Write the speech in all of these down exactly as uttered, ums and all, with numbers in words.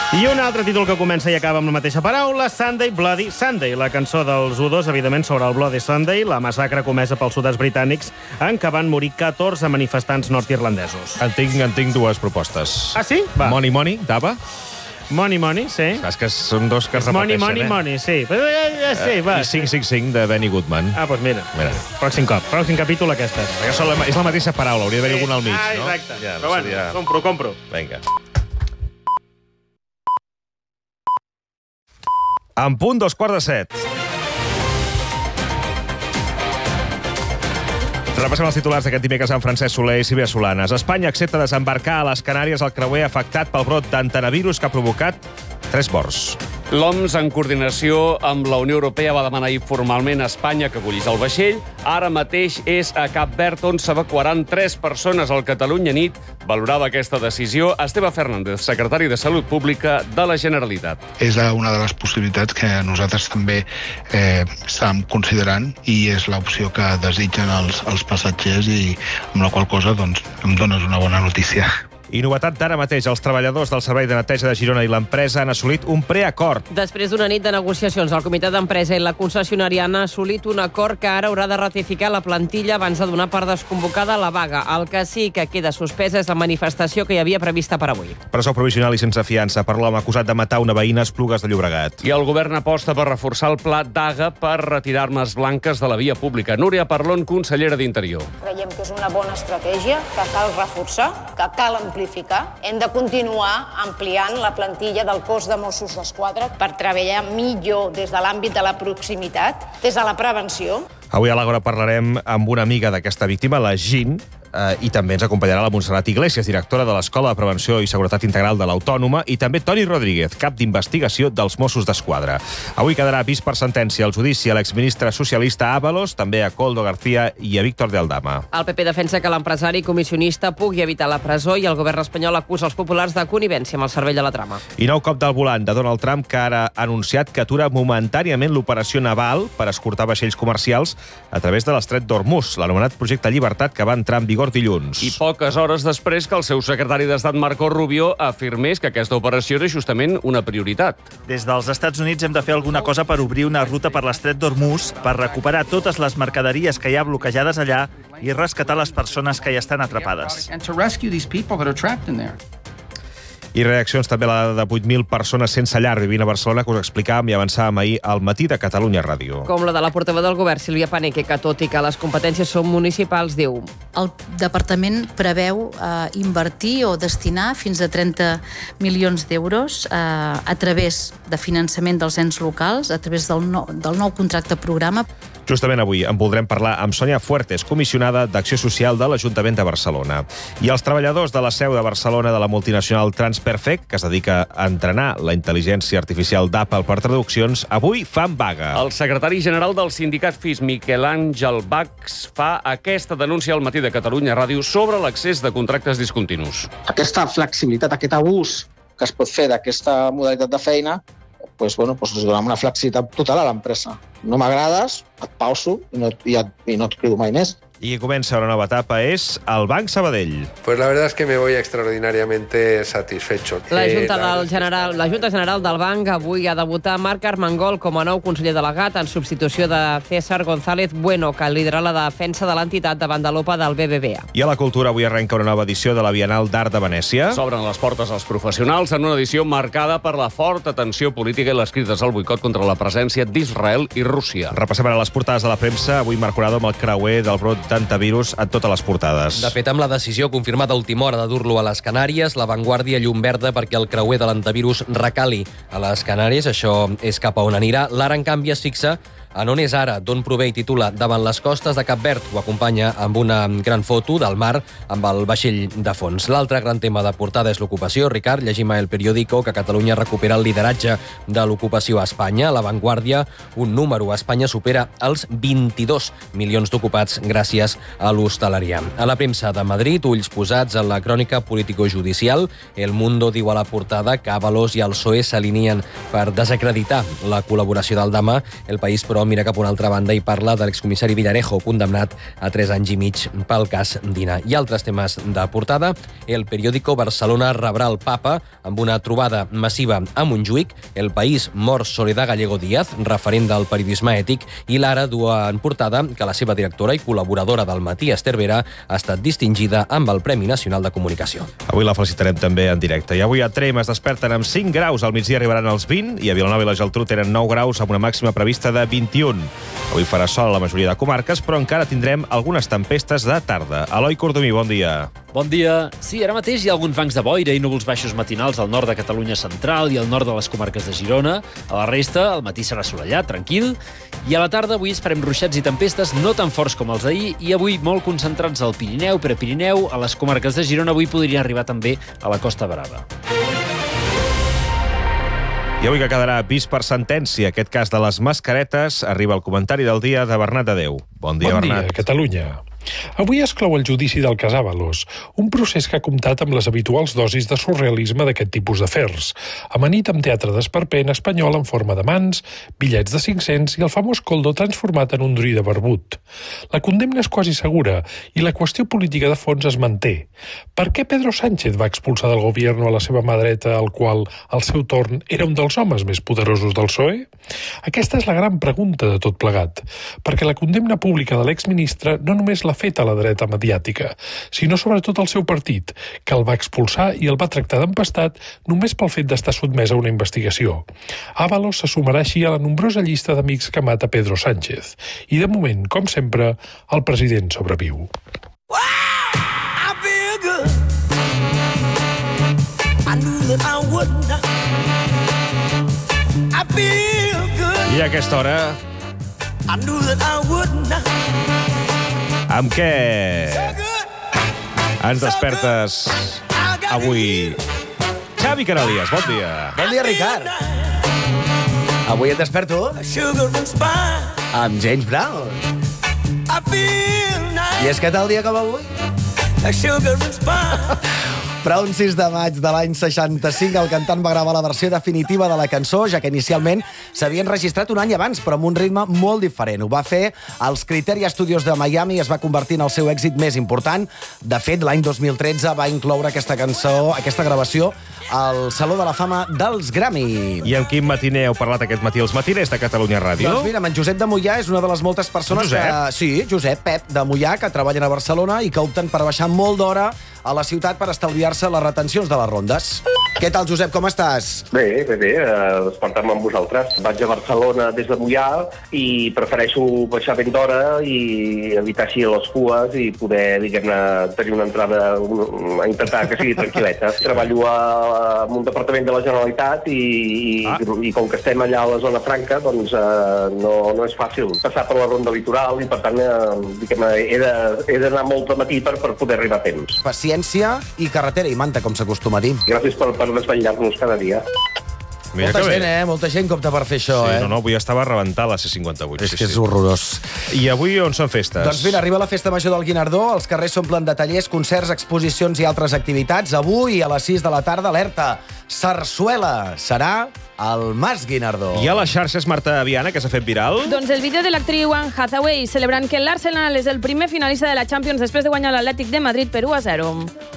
I un altre títol que comença i acaba amb la mateixa paraula, Sunday, Bloody Sunday, la cançó dels U dos, evidentment, sobre el Bloody Sunday, la massacre comesa pels soldats britànics en què van morir catorze manifestants nord-irlandesos. En tinc, en tinc dues propostes. Ah, sí? Va. Money Money, d'Ava. Money Money, sí. És que són dos que es Money, repeteixen, money, eh? money, sí. Eh, sí, va. I cinc cinc cinc de Benny Goodman. Ah, doncs mira. Mira. Pròxim cop, pròxim capítol aquesta. Perquè són la, és la mateixa paraula, hauria d'haver-hi algun al mig, ah, no? exacte. Ja, Però bueno, seria... compro, compro. Vinga. En punt, dos quarts de set. Repassem els titulars d'aquest dimecres amb Francesc Soler i Sílvia Solanes. Espanya accepta desembarcar a les Canàries el creuer afectat pel brot d'antenavirus que ha provocat tres morts. L'O M S, en coordinació amb la Unió Europea, va demanar formalment a Espanya que acollís el vaixell. Ara mateix és a Cap Verd, on s'evacuaran tres persones al Catalunya Nit. Valorava aquesta decisió Esteve Fernández, secretari de Salut Pública de la Generalitat. És una de les possibilitats que nosaltres també eh, estem considerant i és l'opció que desitgen els, els passatgers i amb la qual cosa doncs, em dones una bona notícia. I novetat d'ara mateix, els treballadors del Servei de Neteja de Girona i l'empresa han assolit un preacord. Després d'una nit de negociacions, el comitè d'empresa i la concessionària han assolit un acord que ara haurà de ratificar la plantilla abans de donar per desconvocada la vaga. El que sí que queda suspesa és la manifestació que hi havia prevista per avui. Presó provisional i sense fiança per l'home acusat de matar una veïna a Esplugues de Llobregat. I el govern aposta per reforçar el pla d'A G A per retirar armes blanques de la via pública. Núria Parlon, consellera d'Interior. Creiem que és una bona estratègia, que cal reforçar, que cal ampliar. Hem de continuar ampliant la plantilla del cos de Mossos d'Esquadra per treballar millor des de l'àmbit de la proximitat, des de la prevenció. Avui a l'Àgora parlarem amb una amiga d'aquesta víctima, la Gin, eh, i també ens acompanyarà la Montserrat Iglesias, directora de l'Escola de Prevenció i Seguretat Integral de l'Autònoma, i també Toni Rodríguez, cap d'investigació dels Mossos d'Esquadra. Avui quedarà vist per sentència el judici a l'exministre socialista Ábalos, també a Koldo García i a Víctor de Aldama. El P P defensa que l'empresari comissionista pugui evitar la presó i el govern espanyol acusa els populars de connivència amb el cervell de la trama. I nou cop del volant de Donald Trump, que ara ha anunciat que atura momentàniament l'operació naval per escortar vaixells comercials a través de l'estret d'Hormuz, l'anomenat projecte Llibertat, que va entrar en vigor dilluns. I poques hores després que el seu secretari d'Estat, Marco Rubio, afirmés que aquesta operació era justament una prioritat. Des dels Estats Units hem de fer alguna cosa per obrir una ruta per l'estret d'Hormuz, per recuperar totes les mercaderies que hi ha bloquejades allà i rescatar les persones que hi estan atrapades. I reaccions també a la de vuit mil persones sense llar vivint a Barcelona, que us explicàvem i avançàvem ahir al matí de Catalunya Ràdio. Com la de la portaveu del govern, Sílvia Paneque, que tot i que les competències són municipals, diu... El departament preveu eh, invertir o destinar fins a trenta milions d'euros eh, a través de finançament dels ens locals, a través del nou, del nou contracte programa. Justament avui en voldrem parlar amb Sònia Fuertes, comissionada d'Acció Social de l'Ajuntament de Barcelona. I els treballadors de la seu de Barcelona de la multinacional Transperfect, que es dedica a entrenar la intel·ligència artificial d'Apple per traduccions, avui fan vaga. El secretari general del sindicat F I S, Miquel Àngel Bax, fa aquesta denúncia al matí de Catalunya Ràdio sobre l'accés de contractes discontinus. Aquesta flexibilitat, aquest abús que es pot fer d'aquesta modalitat de feina, pues, bueno, pues es dona una flexibilitat total a l'empresa. No m'agrades, et pauso i no, i, et, i no et crido mai més. I comença una nova etapa, és el Banc Sabadell. Pues la verdad es que me voy extraordinariamente satisfecho. La Eh, Junta, la del General, la Junta General del Banc avui ha debutat Marc Armengol com a nou conseller delegat en substitució de César González Bueno, que lidera la defensa de l'entitat davant de l'O P A del B B V A. I a la cultura avui arrenca una nova edició de la Bienal d'Art de Venècia. S'obren les portes als professionals en una edició marcada per la forta tensió política i les crides al boicot contra la presència d'Israel i Rússia. Repassem ara les portades de la premsa. Avui Marc Corado amb el creuer del brot d'antivirus a totes les portades. De fet, amb la decisió confirmada a última hora de dur-lo a les Canàries, la Vanguardia llum verda perquè el creuer de l'antivirus recali a les Canàries. Això és cap a on anirà. L'Ara, en canvi, es fixa en on és ara, d'on prové i titula davant les costes de Cap Verd. Ho acompanya amb una gran foto del mar amb el vaixell de fons. L'altre gran tema de portada és l'ocupació. Ricard, llegim a El Periódico que Catalunya recupera el lideratge de l'ocupació a Espanya. A la Vanguardia, un número. Espanya supera els vint-i-dos milions d'ocupats gràcies a l'hostaleria. A la premsa de Madrid, ulls posats en la crònica político-judicial. El Mundo diu a la portada que Ábalos i el P S O E s'alineen per desacreditar la col·laboració d'Aldama. El País, però, però mira cap a una altra banda i parla de l'excomissari Villarejo, condemnat a tres anys i mig pel cas Dina. I altres temes de portada. El periòdico Barcelona rebrà el papa amb una trobada massiva a Montjuïc. El País mor Soledad Gallego Díaz, referent del periodisme ètic, i l'Ara du en portada que la seva directora i col·laboradora del Matí, Esther Vera, ha estat distingida amb el Premi Nacional de Comunicació. Avui la felicitarem també en directe. I avui a Trem es desperten amb cinc graus, al migdia arribaran als vint, i a Vilanova i la Geltrú tenen nou graus amb una màxima prevista de vint-i-un. Avui farà sol a la majoria de comarques, però encara tindrem algunes tempestes de tarda. Eloi Cordomí, bon dia. Bon dia. Sí, ara mateix hi ha alguns bancs de boira i núvols baixos matinals al nord de Catalunya central i al nord de les comarques de Girona. A la resta, el matí serà assolellat, tranquil. I a la tarda avui esperem ruixats i tempestes no tan forts com els d'ahir i avui molt concentrats al Pirineu, Prepirineu, a les comarques de Girona avui podria arribar també a la Costa Brava. I avui que quedarà vist per sentència aquest cas de les mascaretes, arriba el comentari del dia de Bernat Adeu. Bon dia, bon Bernat. Bon dia, Catalunya. Avui es clou el judici del cas Ábalos, un procés que ha comptat amb les habituals dosis de surrealisme d'aquest tipus d'afers, amanit amb teatre d'esperpent espanyol en forma de mans, bitllets de cinc-cents i el famós Koldo transformat en un druida barbut. La condemna és quasi segura i la qüestió política de fons es manté. Per què Pedro Sánchez va expulsar del govern a la seva mà dreta, el qual, al seu torn, era un dels homes més poderosos del P S O E? Aquesta és la gran pregunta de tot plegat, perquè la condemna pública de l'exministre no només l'ha fet a la dreta mediàtica, sinó sobretot al seu partit, que el va expulsar i el va tractar d'empastat només pel fet d'estar sotmès a una investigació. Ábalos se sumarà així a la nombrosa llista d'amics que mata Pedro Sánchez. I de moment, com sempre, el president sobreviu. I a aquesta hora... Amb què ens despertes avui? Xavi Canalies, bon dia. Bon dia, Ricard. Avui et desperto amb James Brown. I és que tal dia com avui? Però un sis de maig de l'any seixanta-cinc el cantant va gravar la versió definitiva de la cançó, ja que inicialment s'havia enregistrat un any abans, però amb un ritme molt diferent. Ho va fer als Criteria Studios de Miami i es va convertir en el seu èxit més important. De fet, l'any dos mil tretze va incloure aquesta cançó, aquesta gravació, al Saló de la Fama dels Grammy. I amb quin matiner heu parlat aquest matí els matiners de Catalunya Ràdio? Doncs mira, amb en Josep de Mollà és una de les moltes persones Josep? que... Sí, Josep Pep de Mollà, que treballen a Barcelona i que opten per baixar molt d'hora a la ciutat per estalviar-se les retencions de les rondes. Què tal, Josep, com estàs? Bé, bé, bé, eh, despertar-me amb vosaltres. Vaig a Barcelona des de Mollà i prefereixo baixar ben d'hora i evitar així les cues i poder, diguem-ne, tenir una entrada, un, a intentar que sigui tranquil·leta. Treballo a, a un departament de la Generalitat i, ah. i, i com que estem allà a la zona franca, doncs eh, no, no és fàcil passar per la ronda litoral i, per tant, eh, diguem-ne, he d'anar molt de matí per, per poder arribar a temps. Paciència i carretera i manta, com s'acostuma a dir. Gràcies per, per desvetllar-nos cada dia. Mira Molta gent, eh? Molta gent opta per fer això, sí, eh? no, no, avui estava a rebentar la C cinquanta-vuit. És sí, que sí. és horrorós. I avui on són festes? Doncs mira, arriba la Festa Major del Guinardó, els carrers s'omplen de tallers, concerts, exposicions i altres activitats. Avui, a les sis de la tarda, alerta, Sarsuela serà al Mas Guinardó. I a les xarxes, Marta Viana, que s'ha fet viral? Doncs el vídeo de l'actriu Anne Hathaway celebrant que l'Arsenal és el primer finalista de la Champions després de guanyar l'Atlètic de Madrid per u a zero.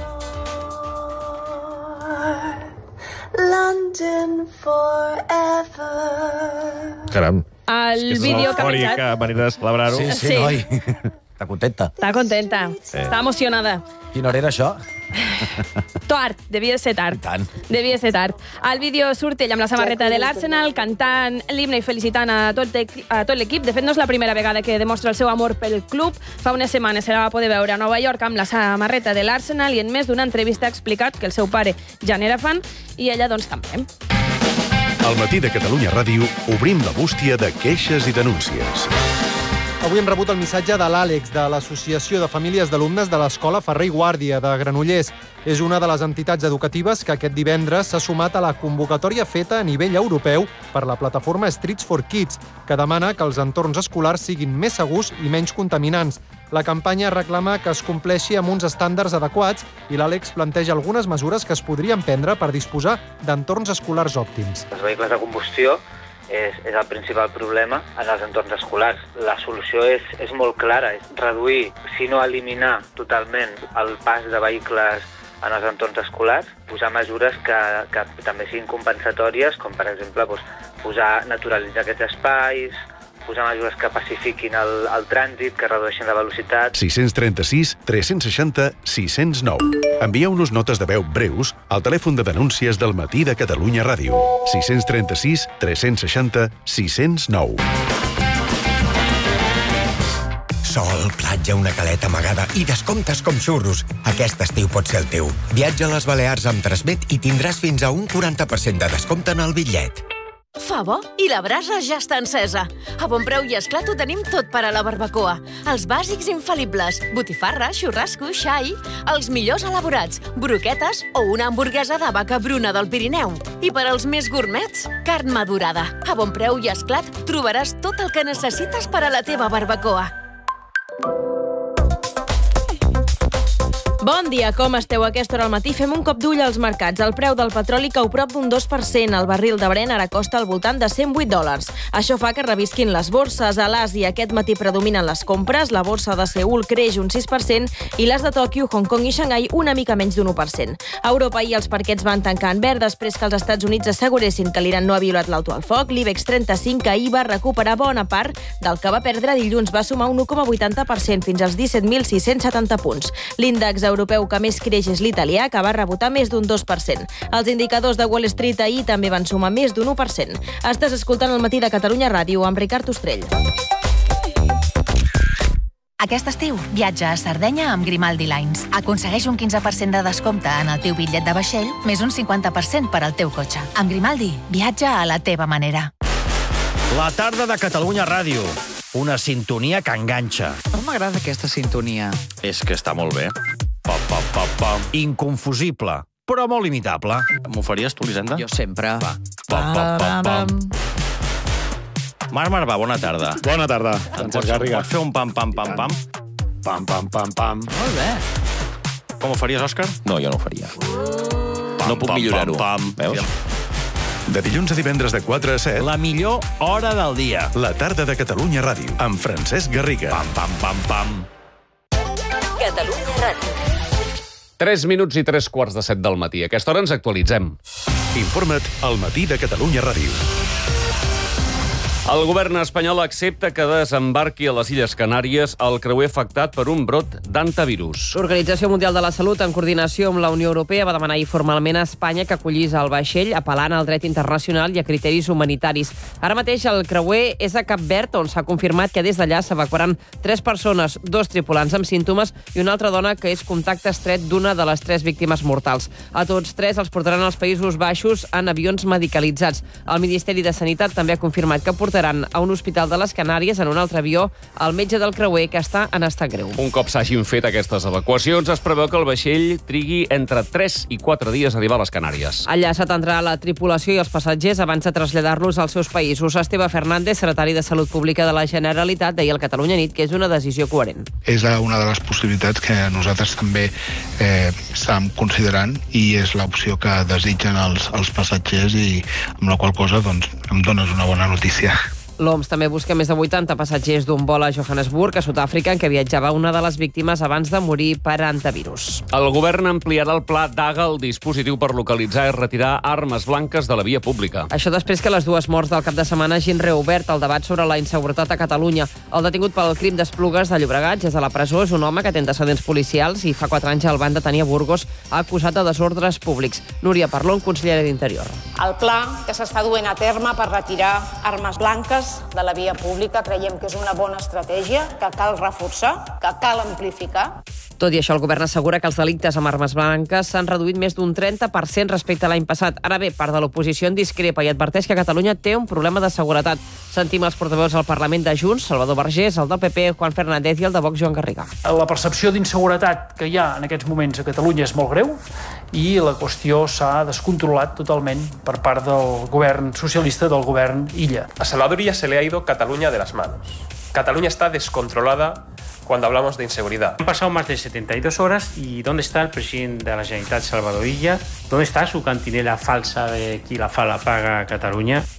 London forever. Caram. El és que vídeo és que ha penjat... eufòrica manera de celebrar-ho. Sí, sí, Sí. noi. Està contenta. Està contenta. Sí. Està emocionada. Quina hora era això? Tard, devia ser tard. Tant. Devia ser tard. Al vídeo surt ell amb la samarreta de l'Arsenal, cantant l'himne i felicitant a tot, a tot l'equip. De fet, no és la primera vegada que demostra el seu amor pel club. Fa unes setmanes se la va poder veure a Nova York amb la samarreta de l'Arsenal i en més d'una entrevista ha explicat que el seu pare ja n'era fan i ella, doncs, també. Al matí de Catalunya Ràdio obrim la bústia de queixes i denúncies. Avui hem rebut el missatge de l'Àlex, de l'Associació de Famílies d'Alumnes de l'Escola Ferrer i Guàrdia de Granollers. És una de les entitats educatives que aquest divendres s'ha sumat a la convocatòria feta a nivell europeu per la plataforma Streets for Kids, que demana que els entorns escolars siguin més segurs i menys contaminants. La campanya reclama que es compleixi amb uns estàndards adequats i l'Àlex planteja algunes mesures que es podrien prendre per disposar d'entorns escolars òptims. Els vehicles de combustió és, és el principal problema en els entorns escolars. La solució és, és molt clara, és reduir, si no eliminar totalment el pas de vehicles en els entorns escolars, posar mesures que, que també siguin compensatòries, com per exemple doncs, posar, naturalitzar aquests espais, posar mesures que pacifiquin el, el trànsit, que redueixin la velocitat. sis tres sis, tres seixanta, sis zero nou. Envieu-nos notes de veu breus al telèfon de denúncies del Matí de Catalunya Ràdio. sis tres sis, tres seixanta, sis zero nou. Sol, platja, una caleta amagada i descomptes com xurros. Aquest estiu pot ser el teu. Viatja a les Balears amb Transmet i tindràs fins a un quaranta per cent de descompte en el bitllet. Fa bo i la brasa ja està encesa. A Bon Preu i Esclat ho tenim tot per a la barbacoa. Els bàsics infal·libles, botifarra, xurrasco, xai, els millors elaborats, broquetes o una hamburguesa de vaca bruna del Pirineu. I per als més gourmets, carn madurada. A Bon Preu i Esclat trobaràs tot el que necessites per a la teva barbacoa. Bon dia, com esteu? A aquesta hora al matí fem un cop d'ull als mercats. El preu del petroli cau prop d'un dos per cent. El barril de Brent ara costa al voltant de cent vuit dòlars. Això fa que revisquin les borses. A l'Àsia aquest matí predominen les compres. La borsa de Seül creix un sis per cent i les de Tòquio, Hong Kong i Xangai una mica menys d'un u per cent. A Europa ahir els parquets van tancar en verd després que els Estats Units asseguressin que l'Iran no ha violat l'alto al foc. L'IBEX trenta-cinc ahir va recuperar bona part del que va perdre dilluns. Va sumar un u coma vuitanta per cent fins als disset mil sis-cents setanta punts. L'índex europeu que més creix és l'italià, que va rebotar més d'un dos per cent. Els indicadors de Wall Street ahir també van sumar més d'un u per cent. Estàs escoltant el Matí de Catalunya Ràdio amb Ricard Ostrell. Aquest estiu, viatja a Sardenya amb Grimaldi Lines. Aconsegueix un quinze per cent de descompte en el teu bitllet de vaixell, més un cinquanta per cent per al teu cotxe. Amb Grimaldi, viatja a la teva manera. La tarda de Catalunya Ràdio. Una sintonia que enganxa. No m'agrada aquesta sintonia. És que està molt bé. Pam, pam, pam, pam. Inconfusible, però molt imitable. M'ho faries tu, Lisenda? Jo sempre. Va. Pam, pam, pam, pam. Marc Marvà, bona tarda. Bona tarda. Em pots, pots fer un pam, pam, pam, pam? Pam, pam, pam, pam. Molt bé. Com ho faries, Òscar? No, jo no ho faria. Pam, no puc millorar-ho. Pam, pam, veus? De dilluns a divendres de quatre a set. La millor hora del dia. La tarda de Catalunya Ràdio, amb Francesc Garriga. Pam, pam, pam, pam. Catalunya Ràdio. tres minuts i tres quarts de set del matí. A aquesta hora ens actualitzem. Informa't al Matí de Catalunya Ràdio. El govern espanyol accepta que desembarqui a les Illes Canàries el creuer afectat per un brot d'antivirus. L'Organització Mundial de la Salut, en coordinació amb la Unió Europea, va demanar formalment a Espanya que acollís el vaixell, apel·lant al dret internacional i a criteris humanitaris. Ara mateix el creuer és a Cap Verd, on s'ha confirmat que des d'allà s'evacuaran tres persones, dos tripulants amb símptomes i una altra dona que és contacte estret d'una de les tres víctimes mortals. A tots tres els portaran als Països Baixos en avions medicalitzats. El Ministeri de Sanitat també ha confirmat que portaran a un hospital de les Canàries en un altre avió el metge del creuer, que està en estat greu. Un cop s'hagin fet aquestes evacuacions, es preveu que el vaixell trigui entre tres i quatre dies a arribar a les Canàries. Allà s'atendrà la tripulació i els passatgers abans de traslladar-los als seus països. Esteve Fernández, secretari de Salut Pública de la Generalitat, deia al Catalunya Nit que és una decisió coherent. És una de les possibilitats que nosaltres també eh, estàvem considerant i és l'opció que desitgen els, els passatgers i amb la qual cosa doncs, em dones una bona notícia. L'O M S també busca més de vuitanta passatgers d'un vol a Johannesburg, a Sud-àfrica, en què viatjava una de les víctimes abans de morir per antivirus. El govern ampliarà el pla d'A G A, el dispositiu per localitzar i retirar armes blanques de la via pública. Això després que les dues morts del cap de setmana hagin reobert el debat sobre la inseguretat a Catalunya. El detingut pel crim d'Esplugues de Llobregat ja és a la presó. És un home que té antecedents policials i fa quatre anys el van detenir a Burgos acusat de desordres públics. Núria Parlon, consellera d'Interior. El pla que s'està duent a terme per retirar armes blanques de la via pública creiem que és una bona estratègia, que cal reforçar, que cal amplificar. Tot i això, el govern assegura que els delictes amb armes blanques s'han reduït més d'un trenta per cent respecte a l'any passat. Ara bé, part de l'oposició en discrepa i adverteix que Catalunya té un problema de seguretat. Sentim els portaveus al Parlament de Junts, Salvador Vergés, el del P P, Juan Fernández i el de Vox, Joan Garriga. La percepció d'inseguretat que hi ha en aquests moments a Catalunya és molt greu i la qüestió s'ha descontrolat totalment per part del govern socialista, del govern Illa. A Salvador Illa se le ha ido Cataluña de las manos. Cataluña está descontrolada cuando hablamos de inseguridad. Han pasado más de setenta y dos horas y ¿dónde está el presidente de la Generalitat, Salvador Illa? ¿Dónde está su cantinela falsa de qui la fa la paga a Catalunya?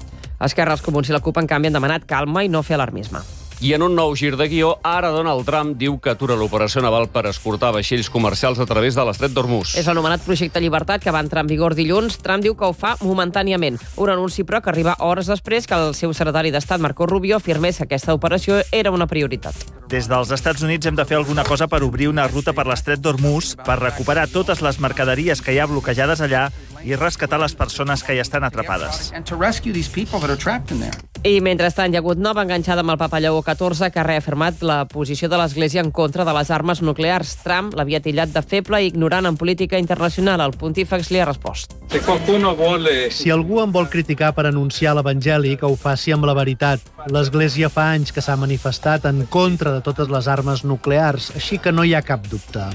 Esquerra, els Comuns i la CUP, en canvi, han demanat calma i no fer alarmisme. I en un nou gir de guió, ara Donald Trump diu que atura l'operació naval per escortar vaixells comercials a través de l'estret d'Hormuz. És l'anomenat Projecte Llibertat, que va entrar en vigor dilluns. Trump diu que ho fa momentàniament. Un anunci, però, que arriba hores després que el seu secretari d'Estat, Marco Rubio, afirmés que aquesta operació era una prioritat. Des dels Estats Units hem de fer alguna cosa per obrir una ruta per l'estret d'Hormuz, per recuperar totes les mercaderies que hi ha bloquejades allà i rescatar les persones que hi estan atrapades. I mentrestant hi ha hagut nova enganxada amb el Papa Lleó catorze, que ha reafirmat la posició de l'Església en contra de les armes nuclears. Trump l'havia tillat de feble i ignorant en política internacional. El pontífex li ha respost. Si algú em vol criticar per anunciar l'Evangeli, que ho faci amb la veritat. L'Església fa anys que s'ha manifestat en contra de totes les armes nuclears, així que no hi ha cap dubte.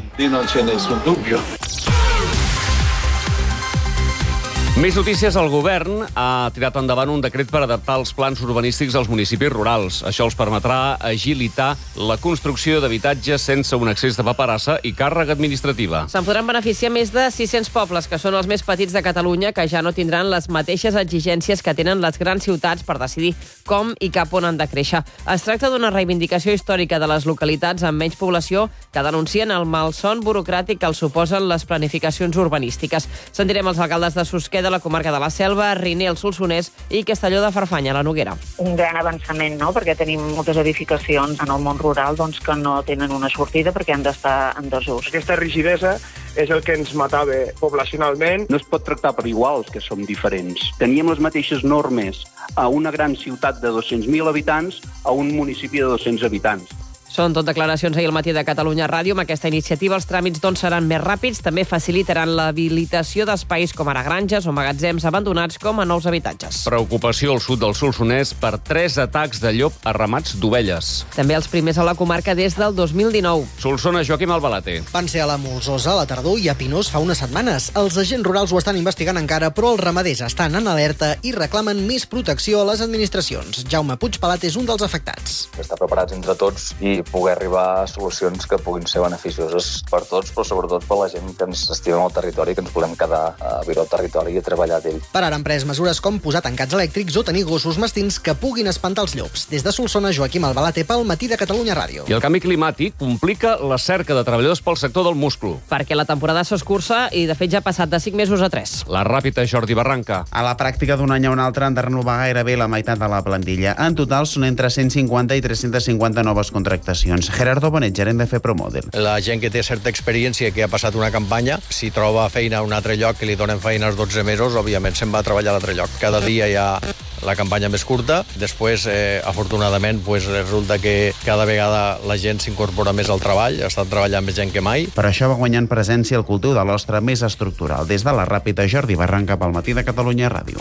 Més notícies. El govern ha tirat endavant un decret per adaptar els plans urbanístics als municipis rurals. Això els permetrà agilitar la construcció d'habitatges sense un excés de paperassa i càrrega administrativa. Se'n podran beneficiar més de sis-cents pobles, que són els més petits de Catalunya, que ja no tindran les mateixes exigències que tenen les grans ciutats per decidir com i cap on han de créixer. Es tracta d'una reivindicació històrica de les localitats amb menys població que denuncien el malson burocràtic que els suposen les planificacions urbanístiques. Sentirem els alcaldes de Susqueda, de la comarca de la Selva, Riner, el Solsonès i Castelló de Farfanya, la Noguera. Un gran avançament, no?, perquè tenim moltes edificacions en el món rural doncs, que no tenen una sortida perquè han d'estar en desús. Aquesta rigidesa és el que ens matava poblacionalment. No es pot tractar per iguals, que som diferents. Teníem les mateixes normes a una gran ciutat de dos-cents mil habitants a un municipi de dos-cents habitants. Són tot declaracions ahir al matí de Catalunya Ràdio. Amb aquesta iniciativa els tràmits doncs seran més ràpids, també facilitaran l'habilitació d'espais com ara granges o magatzems abandonats com a nous habitatges. Preocupació al sud del Solsonès per tres atacs de llop a ramats d'ovelles. També els primers a la comarca des del dos mil dinou. Solsona, Joaquim Albalate. Van ser a la Molsosa, a la tardor i a Pinós fa unes setmanes. Els agents rurals ho estan investigant encara, però els ramaders estan en alerta i reclamen més protecció a les administracions. Jaume Puig Palat és un dels afectats. Estar preparats entre tots i poder arribar a solucions que puguin ser beneficioses per tots, però sobretot per la gent que ens estimem el territori, que ens volem quedar a viure al territori i a treballar d'ell. Per ara han pres mesures com posar tancats elèctrics o tenir gossos mastins que puguin espantar els llops. Des de Solsona, Joaquim Albalate pel Matí de Catalunya Ràdio. I el canvi climàtic complica la cerca de treballadors pel sector del musclo. Perquè la temporada s'escurça i, de fet, ja ha passat de cinc mesos a tres. La ràpida Jordi Barranca. A la pràctica d'un any a un altre han de renovar gairebé la meitat de la plantilla. En total són entre cent cinquanta i tres-cents cinquanta noves contractacions. Gerardo Bonet, gerent de FEPROMODEL. La gent que té certa experiència, que ha passat una campanya, si troba feina a un altre lloc que li donen feina als dotze mesos, òbviament se'n va a treballar a l'altre lloc. Cada dia hi ha la campanya més curta. Després, eh, afortunadament, pues, resulta que cada vegada la gent s'incorpora més al treball, està treballant més gent que mai. Per això va guanyant presència el cultiu de l'ostre més estructural. Des de la Ràpita, Jordi Barranca pel Matí de Catalunya Ràdio.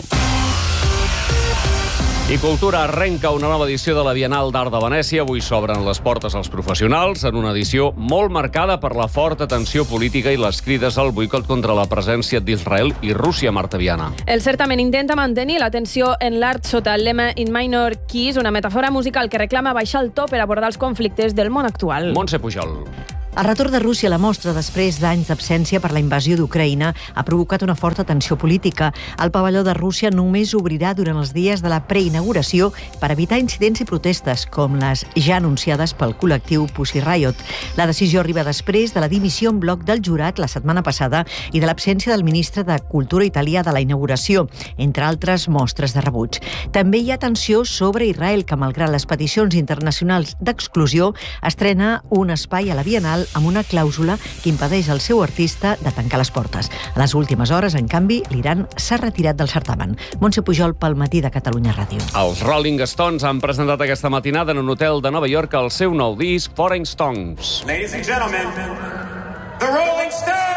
I Cultura arrenca una nova edició de la Bienal d'Art de Venècia. Avui s'obren les portes als professionals en una edició molt marcada per la forta tensió política i les crides al boicot contra la presència d'Israel i Rússia, Marta Viana. El certamen intenta mantenir l'atenció en l'art sota el lema In Minor Keys, una metàfora musical que reclama baixar el to per abordar els conflictes del món actual. Montse Pujol. El retorn de Rússia a la mostra després d'anys d'absència per la invasió d'Ucraïna ha provocat una forta tensió política. El pavelló de Rússia només obrirà durant els dies de la preinauguració per evitar incidents i protestes, com les ja anunciades pel col·lectiu Pussy Riot. La decisió arriba després de la dimissió en bloc del jurat la setmana passada i de l'absència del ministre de Cultura italià de la inauguració, entre altres mostres de rebuig. També hi ha tensió sobre Israel, que, malgrat les peticions internacionals d'exclusió, estrena un espai a la Bienal amb una clàusula que impedeix al seu artista de tancar les portes. A les últimes hores, en canvi, l'Iran s'ha retirat del certamen. Montse Pujol pel Matí de Catalunya Ràdio. Els Rolling Stones han presentat aquesta matinada en un hotel de Nova York el seu nou disc, Foreign Stones. Ladies and gentlemen, the Rolling Stones!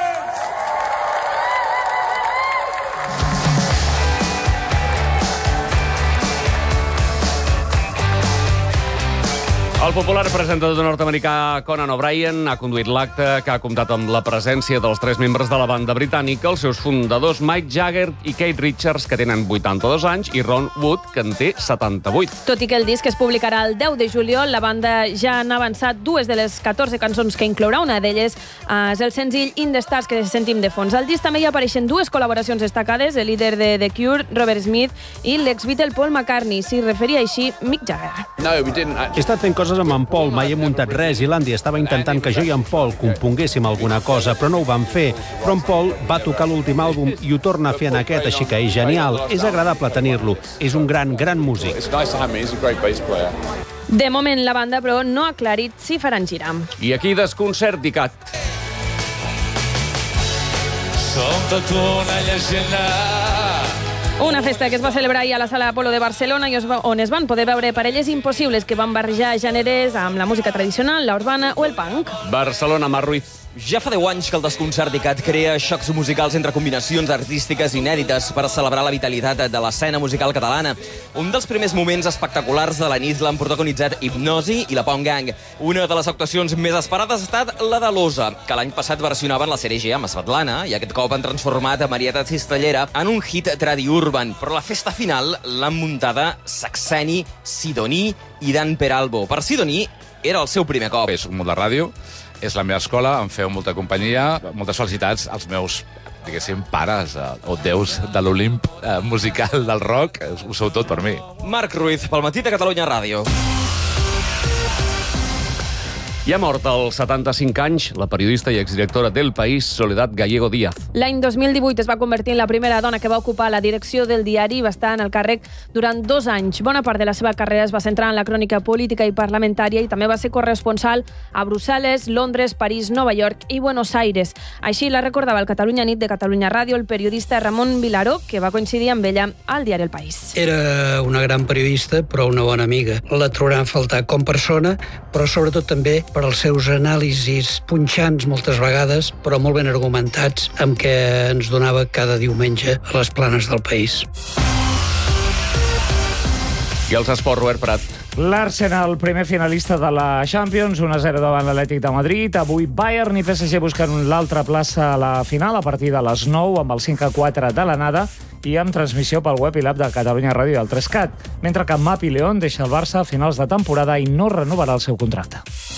El popular presentador nord-americà Conan O'Brien ha conduït l'acte que ha comptat amb la presència dels tres membres de la banda britànica, els seus fundadors Mick Jagger i Keith Richards, que tenen vuitanta-dos anys, i Ron Wood, que en té setanta-vuit. Tot i que el disc es publicarà el deu de juliol, la banda ja han avançat dues de les catorze cançons que inclourà. Una d'elles és el senzill In the Stars, que sentim de fons. Al disc també hi apareixen dues col·laboracions destacades, el líder de The Cure, Robert Smith, i l'ex-Beatle Paul McCartney. S'hi referia així Mick Jagger. No, we didn't. He estat fent coses amb en Paul, mai he muntat res, i l'Andy estava intentant que jo i en Paul componguéssim alguna cosa, però no ho vam fer. Però en Paul va tocar l'últim àlbum i ho torna a fer en aquest, així que és genial. És agradable tenir-lo. És un gran, gran músic. De moment, la banda, però, no ha aclarit si faran gira. I aquí desconcert d'Icat. Som tot una llegenda. Una festa que es va celebrar ahir a la Sala Apolo de Barcelona i on es van poder veure parelles impossibles que van barrejar gèneres amb la música tradicional, la urbana o el punk. Barcelona, Mar Ruiz. Ja fa deu anys que el Desconcert d'Icat crea xocs musicals entre combinacions artístiques inèdites per celebrar la vitalitat de l'escena musical catalana. Un dels primers moments espectaculars de la nit l'han protagonitzat Hipnosi i la Pong Gang. Una de les actuacions més esperades ha estat la de l'Osa, que l'any passat versionaven la sèrie G amb Svetlana i aquest cop han transformat a Marieta Cistellera en un hit tradi-urban. Però la festa final l'han muntada Saxeni, Sidoní i Dan Peralbo. Per Sidoní era el seu primer cop. És un món de ràdio, és la meva escola, em feu molta companyia, moltes felicitats als meus, diguéssim, pares eh, o déus de l'Olimp eh, musical del rock, ho sou tot per mi. Marc Ruiz, pel Matí de Catalunya Ràdio. I ha mort als setanta-cinc anys la periodista i exdirectora d'El País, Soledad Gallego Díaz. L'any dos mil divuit es va convertir en la primera dona que va ocupar la direcció del diari i va estar en el càrrec durant dos anys. Bona part de la seva carrera es va centrar en la crònica política i parlamentària i també va ser corresponsal a Brussel·les, Londres, París, Nova York i Buenos Aires. Així la recordava el Catalunya Nit de Catalunya Ràdio el periodista Ramon Vilaró, que va coincidir amb ella al diari El País. Era una gran periodista, però una bona amiga. La trobarà a faltar com persona, però sobretot també per als seus anàlisis punxants moltes vegades, però molt ben argumentats, amb què ens donava cada diumenge a les planes del País. I els esports, Robert Prat. L'Arsenal, primer finalista de la Champions, un a zero davant l'Atlètic de Madrid. Avui Bayern i P S G busquen l'altra plaça a la final a partir de les nou amb el cinc a quatre de l'anada i amb transmissió pel web i l'app de Catalunya Ràdio i el tres cat, mentre que Map i León deixa el Barça a finals de temporada i no renovarà el seu contracte.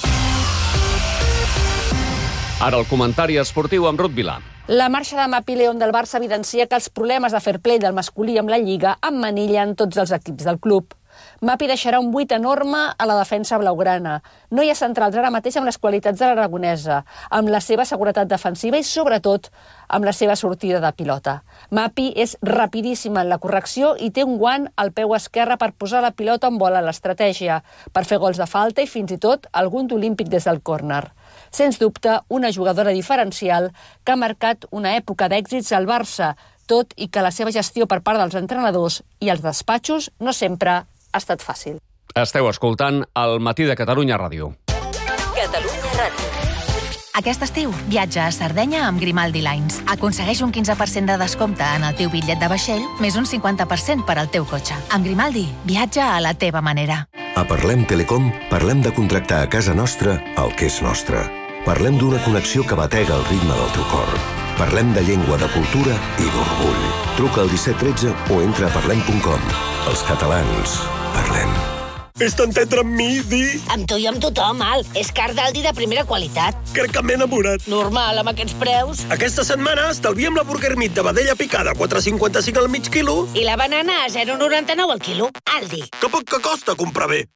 Ara el comentari esportiu amb Ruth Vilà. La marxa de Map i León del Barça evidencia que els problemes de fair play del masculí amb la Lliga emmanillen tots els equips del club. Mapi deixarà un buit enorme a la defensa blaugrana. No hi ha centrals ara mateix amb les qualitats de l'aragonesa, amb la seva seguretat defensiva i, sobretot, amb la seva sortida de pilota. Mapi és rapidíssima en la correcció i té un guant al peu esquerre per posar la pilota en bola a l'estratègia, per fer gols de falta i fins i tot algun d'olímpic des del córner. Sens dubte, una jugadora diferencial que ha marcat una època d'èxits al Barça, tot i que la seva gestió per part dels entrenadors i els despatxos no sempre ha estat fàcil. Esteu escoltant el Matí de Catalunya Ràdio. Catalunya Ràdio. Aquest estiu, viatja a Sardenya amb Grimaldi Lines. Aconsegueix un quinze per cent de descompte en el teu bitllet de vaixell, més un cinquanta per cent per al teu cotxe. Amb Grimaldi, viatja a la teva manera. A Parlem Telecom, parlem de contractar a casa nostra el que és nostre. Parlem d'una connexió que batega el ritme del teu cor. Parlem de llengua, de cultura i d'orgull. Truca al disset tretze o entra a parlem punt com. Els catalans, parlem. Fes-te entendre amb mi, Di. Amb tu i amb tothom, Al. És car d'Aldi de primera qualitat. Crec que m'he enamorat. Normal, amb aquests preus. Aquesta setmana estalviem la Burger Meat de vedella picada a quatre cinquanta-cinc al mig quilo. I la banana a zero noranta-nou al quilo. Aldi. Que poc que costa comprar bé.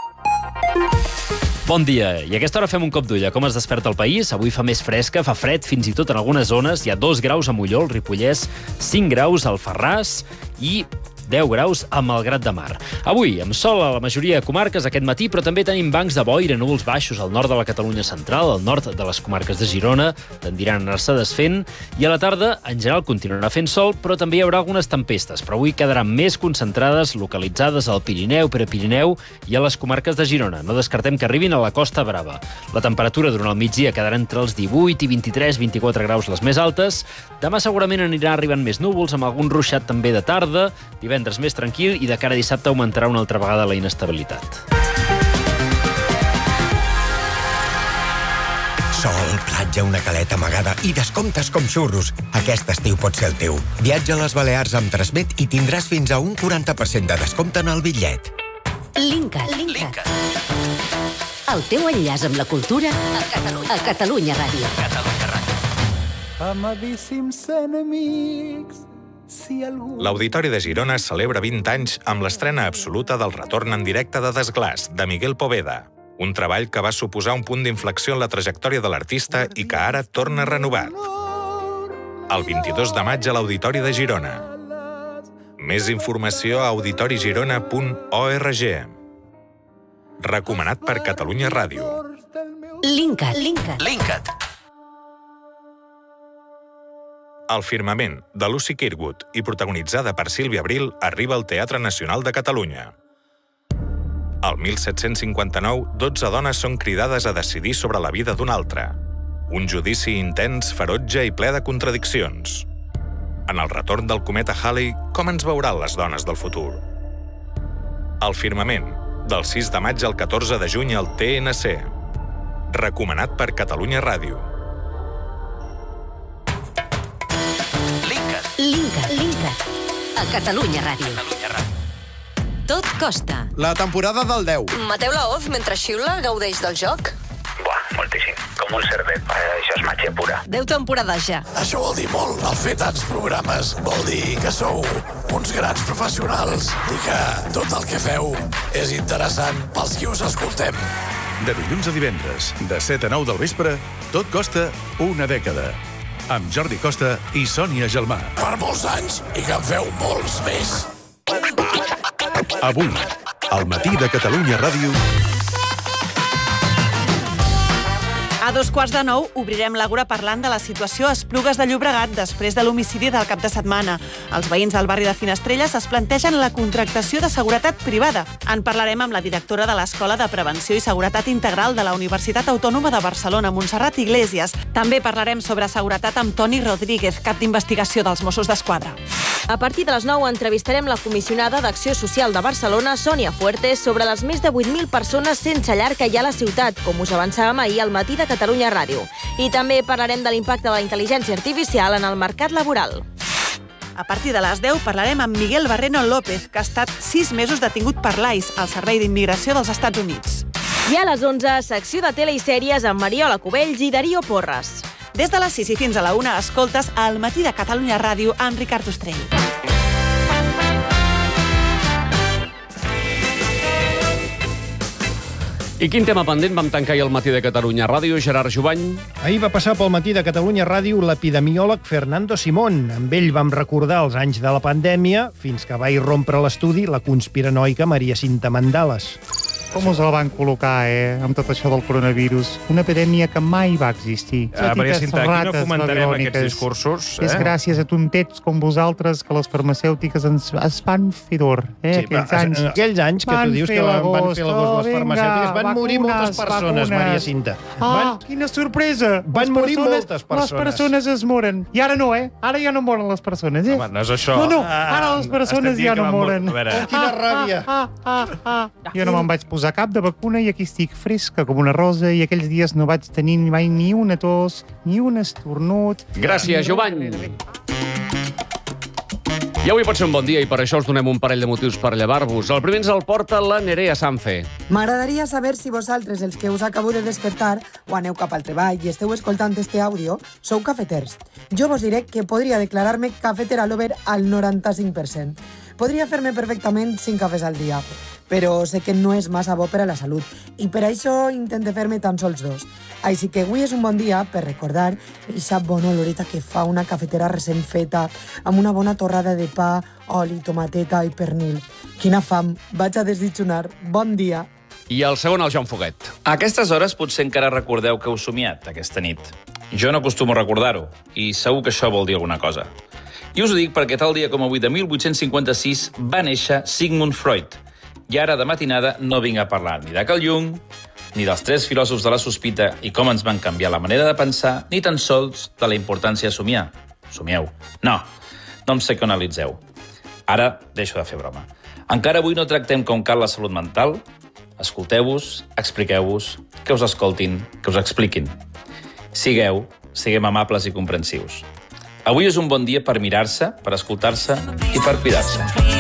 Bon dia, i a aquesta hora fem un cop d'ull a com es desperta el país. Avui fa més fresca, fa fred fins i tot en algunes zones. Hi ha dos graus a Molló, al Ripollès, cinc graus al Farràs i deu graus a Malgrat de Mar. Avui, amb sol a la majoria de comarques aquest matí, però també tenim bancs de boira, núvols baixos al nord de la Catalunya central, al nord de les comarques de Girona, tendiran a anar-se desfent, i a la tarda, en general, continuarà fent sol, però també hi haurà algunes tempestes, però avui quedaran més concentrades, localitzades al Pirineu, Prepirineu i a les comarques de Girona. No descartem que arribin a la Costa Brava. La temperatura durant el migdia quedarà entre els divuit i vint-i-tres vint-i-quatre graus les més altes. Demà segurament anirà arribant més núvols, amb algun ruixat també de tarda, divendres més tranquil i de cara a dissabte augmentarà una altra vegada la inestabilitat. Sol, platja, una caleta amagada i descomptes com xurros. Aquest estiu pot ser el teu. Viatja a les Balears amb Transmet i tindràs fins a un quaranta per cent de descompte en el bitllet. Linkat. Linkat. El teu enllaç amb la cultura a Catalunya, a Catalunya Ràdio. Catalunya Ràdio. Amadíssims enemics, si algú... L'Auditori de Girona celebra vint anys amb l'estrena absoluta del retorn en directe de Desglaç, de Miguel Poveda. Un treball que va suposar un punt d'inflexió en la trajectòria de l'artista i que ara torna renovat. El vint-i-dos de maig a l'Auditori de Girona. Més informació a auditori girona punt org. Recomanat per Catalunya Ràdio. Linkat. Linkat. Linkat. El firmament, de Lucy Kirkwood i protagonitzada per Sílvia Abril, arriba al Teatre Nacional de Catalunya. Al disset cinquanta-nou, dotze dones són cridades a decidir sobre la vida d'una altra. Un judici intens, ferotge i ple de contradiccions. En el retorn del cometa Halley, com ens veuran les dones del futur? El firmament, del sis de maig al catorze de juny al T N C. Recomanat per Catalunya Ràdio. Linkat. Linkat. Linkat. A Catalunya Ràdio. Tot costa. La temporada del deu. Mateu Laoz, mentre xiula, gaudeix del joc? Buah, moltíssim. Com un cervet. Això és màgia pura. Deu temporades ja. Això vol dir molt. El fer tants programes vol dir que sou uns grans professionals i que tot el que feu és interessant pels qui us escoltem. De dilluns a divendres, de set a nou del vespre, tot costa una dècada. Amb Jordi Costa i Sònia Gelmà. Per molts anys i que en feu molts més. Avui, al matí de Catalunya Ràdio... A dos quarts de nou obrirem l'Àgora parlant de la situació a Esplugues de Llobregat després de l'homicidi del cap de setmana. Els veïns del barri de Finestrelles es plantegen la contractació de seguretat privada. En parlarem amb la directora de l'Escola de Prevenció i Seguretat Integral de la Universitat Autònoma de Barcelona, Montserrat Iglesias. També parlarem sobre seguretat amb Toni Rodríguez, cap d'investigació dels Mossos d'Esquadra. A partir de les nou entrevistarem la comissionada d'Acció Social de Barcelona, Sònia Fuertes, sobre les més de vuit mil persones sense llar que hi ha a la ciutat, com us avançàvem ahir al matí de Catalunya Ràdio. I també parlarem de l'impacte de la intel·ligència artificial en el mercat laboral. A partir de les deu parlarem amb Miguel Barreno López, que ha estat sis mesos detingut per l'I C E, el Servei d'Immigració dels Estats Units. I a les onze, secció de tele i sèries amb Mariola Cubells i Darío Porres. Des de les sis i fins a la una escoltes al matí de Catalunya Ràdio amb Ricard Ostrell. I quin tema pendent vam tancar ahir al matí de Catalunya Ràdio, Gerard Jubany? Ahir va passar pel matí de Catalunya Ràdio l'epidemiòleg Fernando Simón. Amb ell vam recordar els anys de la pandèmia fins que va irrompre l'estudi la conspiranoica Maria Cinta Mandales. Com us la van col·locar, eh, amb tot això del coronavirus? Una epidèmia que mai va existir. Uh, Maria Cinta, aquí no comentarem aquests discursos. Eh? És gràcies a tontets com vosaltres que les farmacèutiques ens es van fer d'or. Eh, sí, aquells, va, anys. aquells anys que tu dius que van, van fer l'agost les farmacèutiques. Van morir moltes persones, Maria Cinta. Ah, van, quina sorpresa! Van les morir persones, moltes persones. Les persones es moren. I ara no, eh? Ara ja no moren les persones, eh? Home, no és això. No, no, ara les persones ja no moren. Oh, quina ràbia! Ah, ah, ah, ah. Jo no me'n vaig posar cap de vacuna i aquí estic fresca com una rosa i aquells dies no vaig tenir mai ni una tos, ni un estornut. Gràcies, Jovany. I avui pot ser un bon dia i per això us donem un parell de motius per llevar-vos. El primer ens el porta la Nerea Sanfe. M'agradaria saber si vosaltres, els que us acabo de despertar o aneu cap al treball i esteu escoltant este àudio, sou cafeters. Jo vos diré que podria declarar-me cafetera lover al noranta-cinc per cent. Podria fer-me perfectament cinc cafès al dia, però sé que no és massa bo per a la salut i per això intente fer-me tan sols dos. Així que avui és un bon dia per recordar eixa bona oloreta que fa una cafetera recent feta amb una bona torrada de pa, oli, tomateta i pernil. Quina fam! Vaig a desditjonar. Bon dia! I el segon, el Joan Foguet. A aquestes hores potser encara recordeu que heu somiat aquesta nit. Jo no acostumo a recordar-ho i segur que això vol dir alguna cosa. I us ho dic perquè tal dia com avui de mil vuit-cents cinquanta-sis va néixer Sigmund Freud. I ara de matinada no vinc a parlar ni de Carl Jung, ni dels tres filòsofs de la sospita i com ens van canviar la manera de pensar, ni tan sols de la importància de somiar. Somieu. No, no em sé que analitzeu. Ara deixo de fer broma. Encara avui no tractem com cal la salut mental. Escolteu-vos, expliqueu-vos, que us escoltin, que us expliquin. Sigueu, siguem amables i comprensius. Avui és un bon dia per mirar-se, per escoltar-se i per cuidar-se.